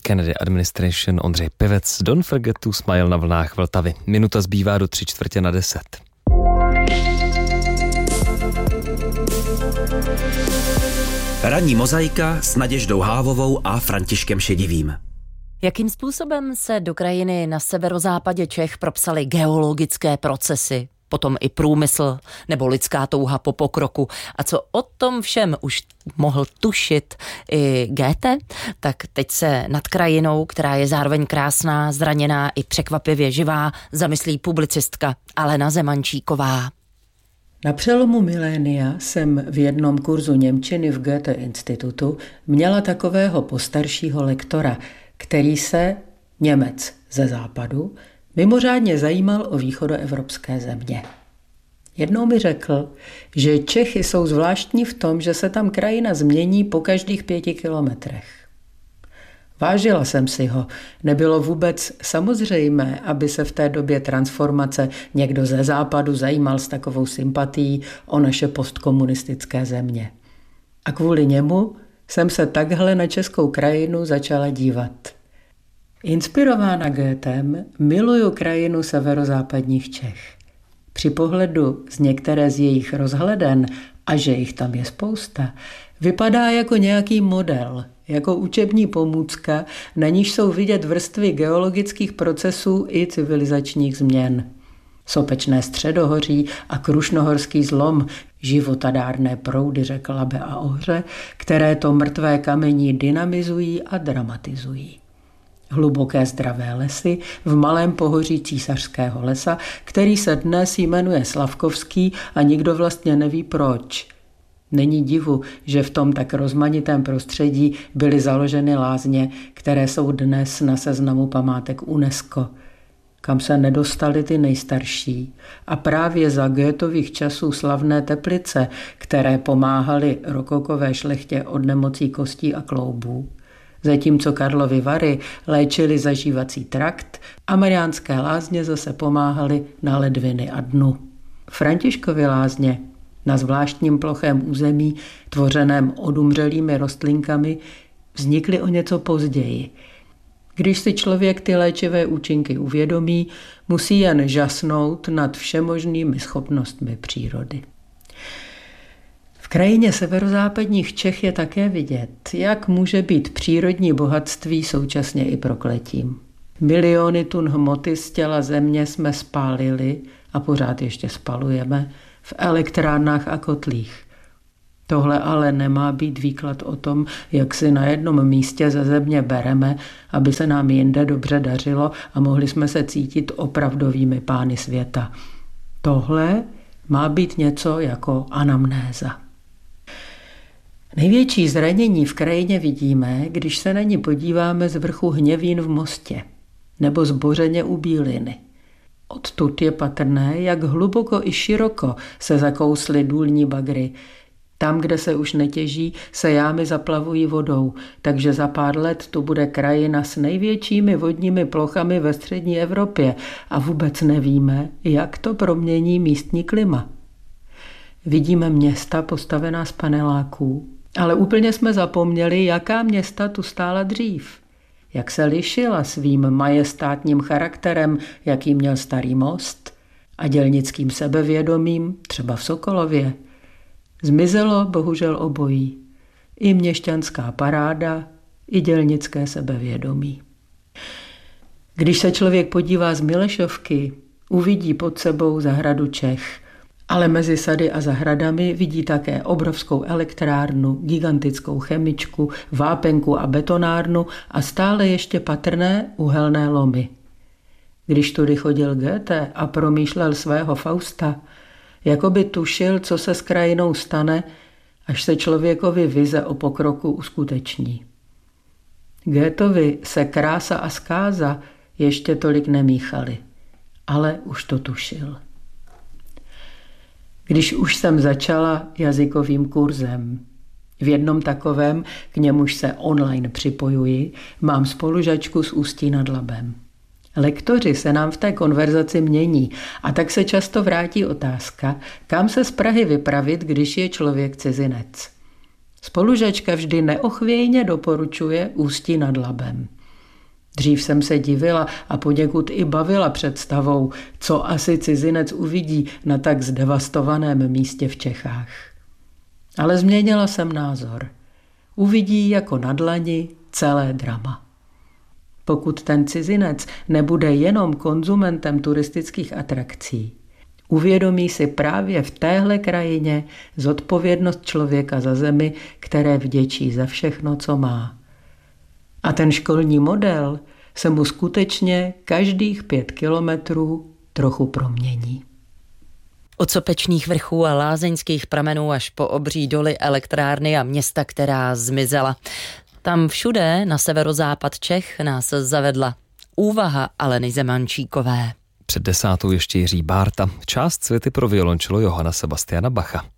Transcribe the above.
Kennedy Administration Ondřej Pivec. Don't forget to smile na vlnách Vltavy. Minuta zbývá do 9:45. Ranní mozaika s Naděždou Hávovou a Františkem Šedivým. Jakým způsobem se do krajiny na severozápadě Čech propsaly geologické procesy, potom i průmysl nebo lidská touha po pokroku? A co o tom všem už mohl tušit i Goethe? Tak teď se nad krajinou, která je zároveň krásná, zraněná i překvapivě živá, zamyslí publicistka Alena Zemančíková. Na přelomu milénia jsem v jednom kurzu němčiny v Goethe institutu měla takového postaršího lektora, který se, Němec ze západu, mimořádně zajímal o východoevropské země. Jednou mi řekl, že Čechy jsou zvláštní v tom, že se tam krajina změní po každých 5 kilometrech. Vážila jsem si ho. Nebylo vůbec samozřejmé, aby se v té době transformace někdo ze západu zajímal s takovou sympatií o naše postkomunistické země. A kvůli němu jsem se takhle na českou krajinu začala dívat. Inspirována Goethem miluju krajinu severozápadních Čech. Při pohledu z některé z jejich rozhleden, a že jich tam je spousta, vypadá jako nějaký model, jako učební pomůcka, na níž jsou vidět vrstvy geologických procesů i civilizačních změn. Sopečné středohoří a krušnohorský zlom, životadárné proudy řek Labe a Ohře, které to mrtvé kamení dynamizují a dramatizují. Hluboké zdravé lesy v malém pohoří Císařského lesa, který se dnes jmenuje Slavkovský a nikdo vlastně neví proč. Není divu, že v tom tak rozmanitém prostředí byly založeny lázně, které jsou dnes na seznamu památek UNESCO, kam se nedostaly ty nejstarší. A právě za Goethových časů slavné Teplice, které pomáhaly rokokové šlechtě od nemocí kostí a kloubů. Zatímco Karlovy Vary léčily zažívací trakt a Mariánské lázně zase pomáhaly na ledviny a dnu. Františkovy lázně na zvláštním plochém území, tvořeném odumřelými rostlinkami, vznikly o něco později. Když si člověk ty léčivé účinky uvědomí, musí jen žasnout nad všemožnými schopnostmi přírody. V krajině severozápadních Čech je také vidět, jak může být přírodní bohatství současně i prokletím. Miliony tun hmoty z těla země jsme spálili a pořád ještě spalujeme v elektrárnách a kotlích. Tohle ale nemá být výklad o tom, jak si na jednom místě ze země bereme, aby se nám jinde dobře dařilo a mohli jsme se cítit opravdovými pány světa. Tohle má být něco jako anamnéza. Největší zranění v krajině vidíme, když se na ní podíváme z vrchu Hněvín v Mostě nebo z Bořeně u Bíliny. Odtud je patrné, jak hluboko i široko se zakously důlní bagry. Tam, kde se už netěží, se jámy zaplavují vodou, takže za pár let tu bude krajina s největšími vodními plochami ve střední Evropě a vůbec nevíme, jak to promění místní klima. Vidíme města postavená z paneláků, ale úplně jsme zapomněli, jaká města tu stála dřív. Jak se lišila svým majestátním charakterem, jaký měl Starý Most, a dělnickým sebevědomím, třeba v Sokolově. Zmizelo bohužel obojí. I měšťanská paráda, i dělnické sebevědomí. Když se člověk podívá z Milešovky, uvidí pod sebou zahradu Čech, ale mezi sady a zahradami vidí také obrovskou elektrárnu, gigantickou chemičku, vápenku a betonárnu a stále ještě patrné uhelné lomy. Když tudy chodil Goethe a promýšlel svého Fausta, jako by tušil, co se s krajinou stane, až se člověkovi vize o pokroku uskuteční. Goethevi se krása a zkáza ještě tolik nemíchaly, ale už to tušil. Když už jsem začala jazykovým kurzem, v jednom takovém, k němuž se online připojuji, mám spolužačku z Ústí nad Labem. Lektoři se nám v té konverzaci mění a tak se často vrátí otázka, kam se z Prahy vypravit, když je člověk cizinec. Spolužačka vždy neochvějně doporučuje Ústí nad Labem. Dřív jsem se divila a poněkud i bavila představou, co asi cizinec uvidí na tak zdevastovaném místě v Čechách. Ale změnila jsem názor. Uvidí jako na dlani celé drama. Pokud ten cizinec nebude jenom konzumentem turistických atrakcí, uvědomí si právě v téhle krajině zodpovědnost člověka za zemi, které vděčí za všechno, co má. A ten školní model se mu skutečně každých 5 kilometrů trochu promění. Od sopečných vrchů a lázeňských pramenů až po obří doly, elektrárny a města, která zmizela. Tam všude na severozápad Čech nás zavedla úvaha Aleny Zemančíkové. Před 10. ještě Jiří Bárta, část Suity pro violončelo Johanna Sebastiana Bacha.